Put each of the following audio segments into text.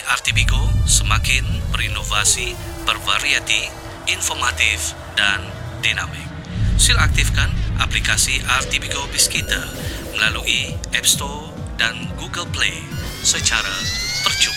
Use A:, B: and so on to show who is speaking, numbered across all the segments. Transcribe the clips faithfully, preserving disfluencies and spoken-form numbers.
A: R T B Go semakin berinovasi, bervariati, informatif dan dinamik. Sila aktifkan aplikasi R T B Go Biskita melalui App Store dan Google Play secara percuma.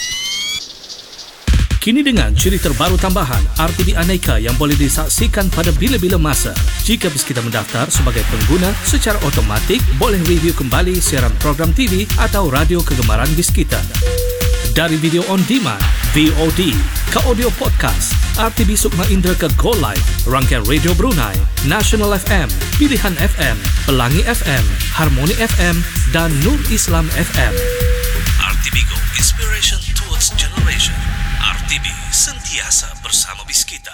A: Kini dengan ciri terbaru tambahan R T B Aneka yang boleh disaksikan pada bila-bila masa. Jika Biskita mendaftar sebagai pengguna, secara automatik boleh review kembali siaran program T V atau radio kegemaran Biskita. Dari video on demand, V O D, ke audio podcast, R T B Sukma Indra ke Go Live, rangkaian Radio Brunei, National F M, Pilihan F M, Pelangi F M, Harmoni F M dan Nur Islam F M. R T B Go, Inspiration Towards Generation. R T B sentiasa bersama Biskita.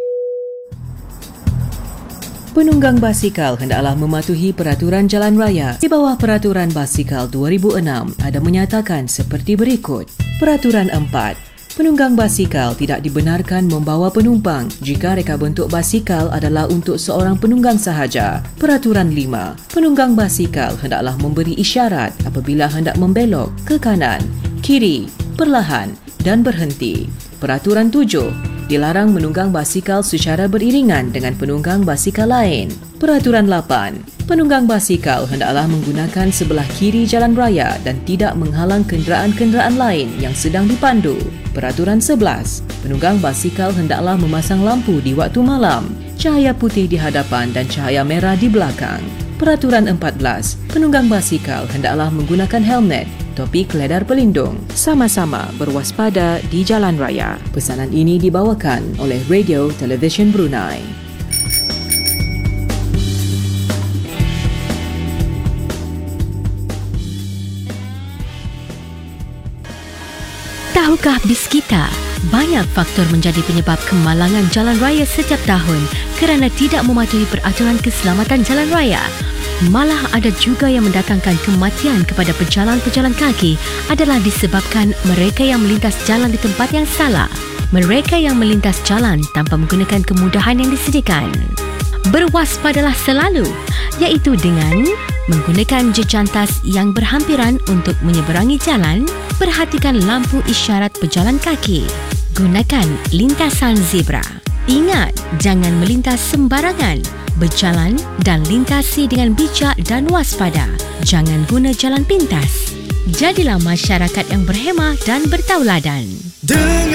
B: Penunggang basikal hendaklah mematuhi peraturan jalan raya. Di bawah Peraturan Basikal dua ribu enam ada menyatakan seperti berikut. Peraturan empat. Penunggang basikal tidak dibenarkan membawa penumpang jika reka bentuk basikal adalah untuk seorang penunggang sahaja. Peraturan lima. Penunggang basikal hendaklah memberi isyarat apabila hendak membelok ke kanan, kiri, perlahan dan berhenti. Peraturan tujuh. Dilarang menunggang basikal secara beriringan dengan penunggang basikal lain. Peraturan lapan. Penunggang basikal hendaklah menggunakan sebelah kiri jalan raya dan tidak menghalang kenderaan-kenderaan lain yang sedang dipandu. Peraturan sebelas. Penunggang basikal hendaklah memasang lampu di waktu malam, cahaya putih di hadapan dan cahaya merah di belakang. Peraturan empat belas. Penunggang basikal hendaklah menggunakan helmet, topi keledar pelindung, sama-sama berwaspada di jalan raya. Pesanan ini dibawakan oleh Radio Television Brunei.
C: Tahukah Biskita, banyak faktor menjadi penyebab kemalangan jalan raya setiap tahun kerana tidak mematuhi peraturan keselamatan jalan raya. Malah ada juga yang mendatangkan kematian kepada pejalan-pejalan kaki adalah disebabkan mereka yang melintas jalan di tempat yang salah. Mereka yang melintas jalan tanpa menggunakan kemudahan yang disediakan. Berwaspadalah selalu, iaitu dengan menggunakan jejantas yang berhampiran untuk menyeberangi jalan, perhatikan lampu isyarat pejalan kaki, gunakan lintasan zebra. Ingat, jangan melintas sembarangan. Berjalan dan lintasi dengan bijak dan waspada. Jangan guna jalan pintas. Jadilah masyarakat yang berhemah dan bertauladan.
D: Dengan